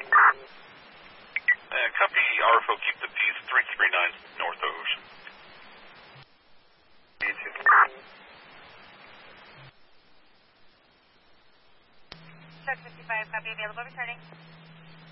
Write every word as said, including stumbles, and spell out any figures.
Uh, copy, R F O, keep the peace, three three nine North Ocean. Shark fifty-five, copy, available, returning.